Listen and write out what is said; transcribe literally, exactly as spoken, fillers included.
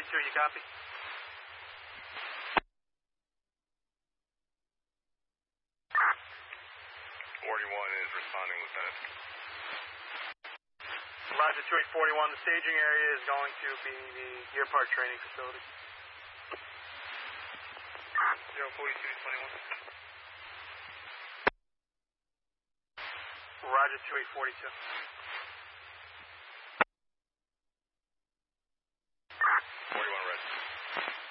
forty-two, you copy? forty-one is responding, Lieutenant. Roger, two eight forty-one, the staging area is going to be the Gear Park Training Facility. zero forty-two twenty-one. Roger, two eight forty-two.